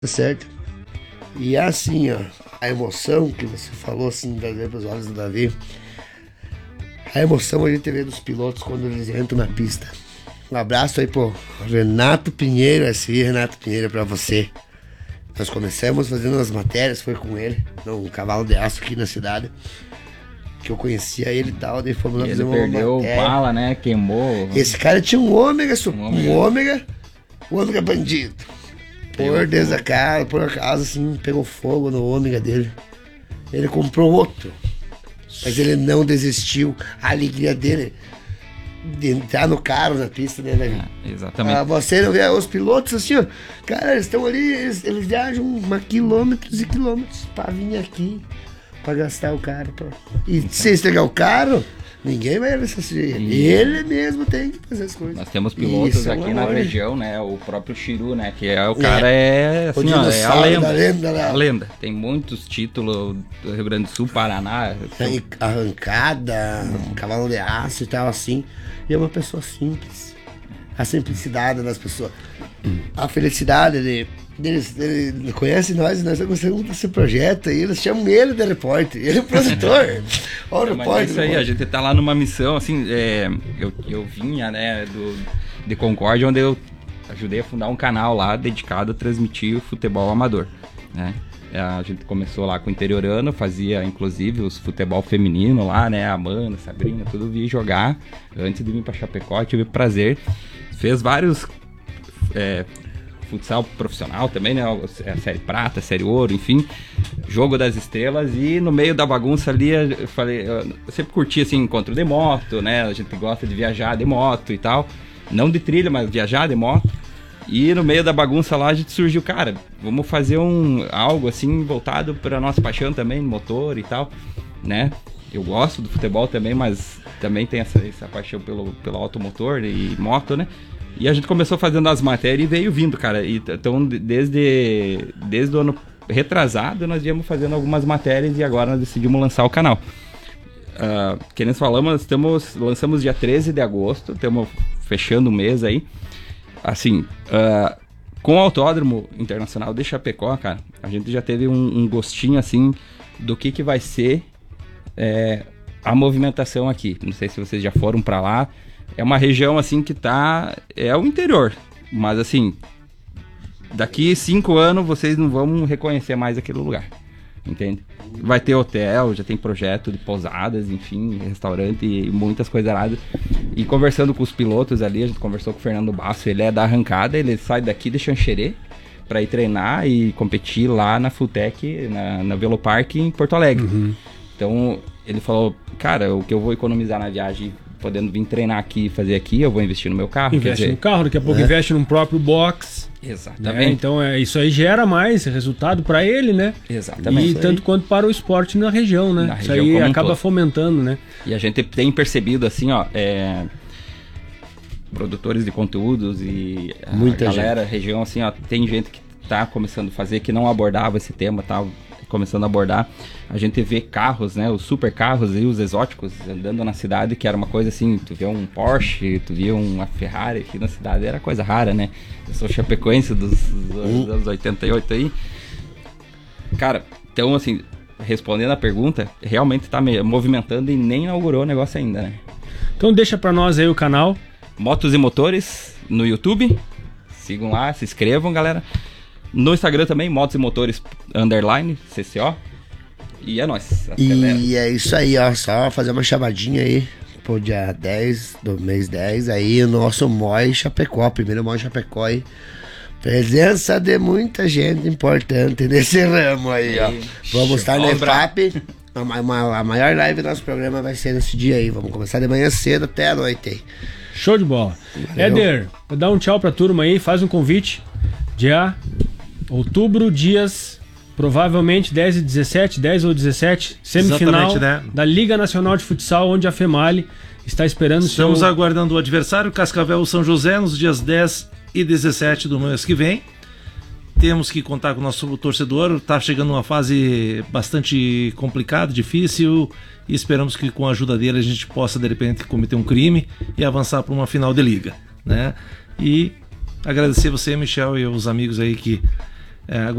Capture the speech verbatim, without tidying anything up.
Certo? E assim, ó, a emoção que você falou, assim, das olhos do Davi, a emoção a gente vê dos pilotos quando eles entram na pista. Um abraço aí pro Renato Pinheiro, assim, Renato Pinheiro, pra você. Nós começamos fazendo as matérias, foi com ele, no Cavalo de Aço aqui na cidade, que eu conhecia ele e tal, daí fomos lá fazer uma matéria. Ele perdeu bala, né, queimou. Esse cara tinha um ômega, um ômega, um ômega, um ômega bandido. Por Deus a cara, por acaso, assim, pegou fogo no ômega dele. Ele comprou outro. Mas ele não desistiu. A alegria dele de entrar no carro na pista, né, Davi? É, exatamente. Ah, você não vê os pilotos assim, ó. Cara, eles estão ali, eles, eles viajam uma quilômetros e quilômetros pra vir aqui, pra gastar o carro. Pra... E se estragar o carro, ninguém vai assistir. E... Ele mesmo tem que fazer as coisas. Nós temos pilotos Isso, aqui é na amor. região, né? O próprio Chiru, né? Que é o cara, é, é assim, ó, é a lenda. lenda né? A lenda. Tem muitos títulos do Rio Grande do Sul, Paraná. Tem arrancada, hum. Cavalo de Aço e tal, assim. E é uma pessoa simples. A simplicidade das pessoas. Hum. A felicidade de... Eles, eles conhecem nós, nós estamos gostando desse projeto e eles chamam ele de repórter. Ele é o produtor. Olha o repórter. É isso aí, a gente tá lá numa missão, assim, é, eu, eu vinha, né, do, de Concórdia, onde eu ajudei a fundar um canal lá dedicado a transmitir o futebol amador, né? A gente começou lá com o interiorano, fazia inclusive os futebol feminino lá, né? A Amanda, a Sabrina, tudo vi jogar. Antes de vir pra Chapecó, tive prazer. Fez vários... É, futsal profissional também, né? A série prata, a série ouro, enfim, jogo das estrelas. E no meio da bagunça ali, eu falei, eu sempre curti assim, encontro de moto, né? A gente gosta de viajar de moto e tal, não de trilha, mas viajar de moto. E no meio da bagunça lá a gente surgiu, cara, vamos fazer um algo assim voltado para nossa paixão também, motor e tal, né? Eu gosto do futebol também, mas também tem essa, essa paixão pelo, pelo automotor e moto, né? E a gente começou fazendo as matérias e veio vindo, cara. E, então, desde, desde o ano retrasado, nós íamos fazendo algumas matérias e agora nós decidimos lançar o canal. Uh, que nós falamos, estamos, lançamos dia treze de agosto, estamos fechando o mês aí. Assim, uh, com o Autódromo Internacional de Chapecó, cara, a gente já teve um, um gostinho, assim, do que, que vai ser é, a movimentação aqui. Não sei se vocês já foram pra lá. É uma região, assim, que tá... É o interior. Mas, assim, daqui cinco anos vocês não vão reconhecer mais aquele lugar. Entende? Vai ter hotel, já tem projeto de pousadas, enfim, restaurante e muitas coisas erradas. E conversando com os pilotos ali, a gente conversou com o Fernando Basso, ele é da arrancada, ele sai daqui de Xanxerê para ir treinar e competir lá na Fultec, na, na Velopark em Porto Alegre. Uhum. Então, ele falou, cara, o que eu vou economizar na viagem... podendo vir treinar aqui e fazer aqui, eu vou investir no meu carro. Investe quer dizer, no carro, daqui a pouco é. investe num próprio box. Exatamente. Né? Então é, isso aí gera mais resultado para ele, né? Exatamente. E tanto quanto para o esporte na região, né? Na isso região aí um acaba todo. fomentando, né? E a gente tem percebido assim, ó, é, produtores de conteúdos e Muita a galera, gente. região assim, ó, tem gente que tá começando a fazer, que não abordava esse tema, tá começando a abordar. A gente vê carros, né, os super carros e os exóticos andando na cidade, que era uma coisa assim, tu via um Porsche, tu via uma Ferrari aqui na cidade, era coisa rara, né? Eu sou chapecoense dos, dos anos oitenta e oito aí. Cara, então assim, respondendo a pergunta, realmente tá me movimentando e nem inaugurou o negócio ainda, né? Então deixa pra nós aí o canal Motos e Motores no YouTube. Sigam lá, se inscrevam, galera. No Instagram também, Motos e Motores underline, C C O. E é nóis. E é isso aí, ó. Só fazer uma chamadinha aí pro dia dez do mês dez. Aí o nosso M O I Chapecó, primeiro M O I Chapecó aí. Presença de muita gente importante nesse ramo aí, ó. Vamos estar na E F A P. A, uma, a maior live do nosso programa vai ser nesse dia aí. Vamos começar de manhã cedo até a noite aí. Show de bola. Valeu. Éder, dá um tchau pra turma aí, faz um convite. Dia outubro, dias provavelmente dez e dezessete, dez ou dezessete, semifinal, né, da Liga Nacional de Futsal, onde a FEMALI está esperando. Estamos seu... aguardando o adversário, Cascavel São José, nos dias dez e dezessete do mês que vem. Temos que contar com o nosso torcedor, está chegando uma fase bastante complicada, difícil, e esperamos que com a ajuda dele a gente possa de repente cometer um crime e avançar para uma final de liga, né? E agradecer você, Michel, e os amigos aí que É,